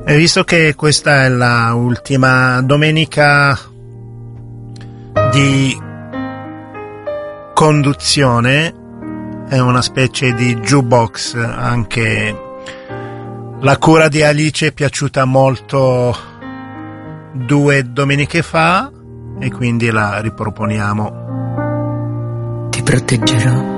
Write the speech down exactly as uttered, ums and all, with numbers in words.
E visto che questa è la ultima domenica di conduzione, è una specie di jukebox, anche la cura di Alice è piaciuta molto due domeniche fa e quindi la riproponiamo. Ti proteggerò